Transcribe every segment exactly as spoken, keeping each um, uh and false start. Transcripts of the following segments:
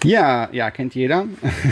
Ja, ja, kennt jeder.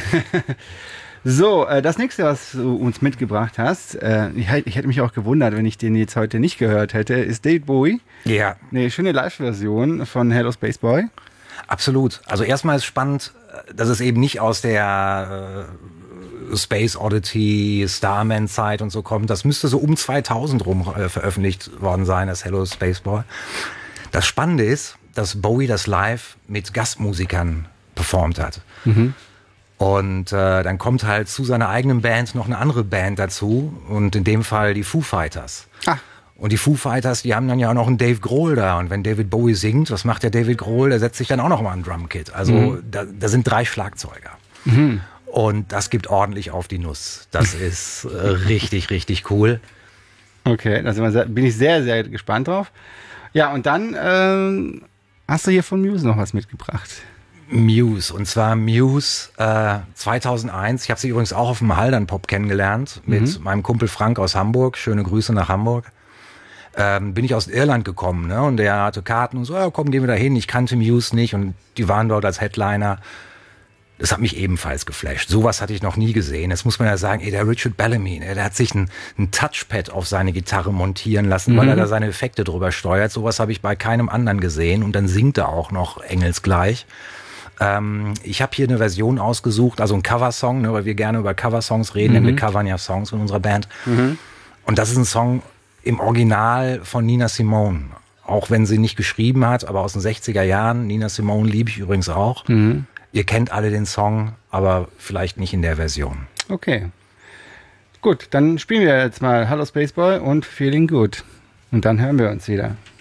So, äh, das nächste, was du uns mitgebracht hast, äh, ich, ich hätte mich auch gewundert, wenn ich den jetzt heute nicht gehört hätte, ist David Bowie. Ja. Eine schöne Live-Version von Hello Space Boy. Absolut. Also erstmal ist spannend, dass es eben nicht aus der äh, Space Oddity, Starman-Zeit und so kommt. Das müsste so um zweitausend rum äh, veröffentlicht worden sein, das Hello Space Boy. Das Spannende ist, dass Bowie das live mit Gastmusikern performt hat. Mhm. Und äh, dann kommt halt zu seiner eigenen Band noch eine andere Band dazu und in dem Fall die Foo Fighters. Ah. Und die Foo Fighters, die haben dann ja auch noch einen Dave Grohl da. Und wenn David Bowie singt, was macht der David Grohl? Der setzt sich dann auch noch mal ein Drumkit. Also mhm. da, da sind drei Schlagzeuger. Mhm. Und das gibt ordentlich auf die Nuss. Das ist äh, richtig, richtig cool. Okay, da bin ich sehr, sehr gespannt drauf. Ja, und dann ähm, hast du hier von Muse noch was mitgebracht. Muse, und zwar Muse äh, zweitausendeins. Ich habe sie übrigens auch auf dem Haldern Pop kennengelernt mit mhm. meinem Kumpel Frank aus Hamburg. Schöne Grüße nach Hamburg. Ähm, bin ich aus Irland gekommen, ne? Und der hatte Karten und so, ja, komm, gehen wir da hin. Ich kannte Muse nicht und die waren dort als Headliner. Das hat mich ebenfalls geflasht. Sowas hatte ich noch nie gesehen. Jetzt muss man ja sagen, ey, der Richard Bellamy, ey, der hat sich ein, ein Touchpad auf seine Gitarre montieren lassen, mhm. weil er da seine Effekte drüber steuert. Sowas habe ich bei keinem anderen gesehen. Und dann singt er auch noch engelsgleich. Ähm, ich habe hier eine Version ausgesucht, also ein Coversong, ne, weil wir gerne über Coversongs reden, mhm. denn wir covern ja Songs in unserer Band. Mhm. Und das ist ein Song im Original von Nina Simone. Auch wenn sie nicht geschrieben hat, aber aus den sechziger Jahren. Nina Simone liebe ich übrigens auch. Mhm. Ihr kennt alle den Song, aber vielleicht nicht in der Version. Okay. Gut, dann spielen wir jetzt mal Hello Space Boy und Feeling Good. Und dann hören wir uns wieder.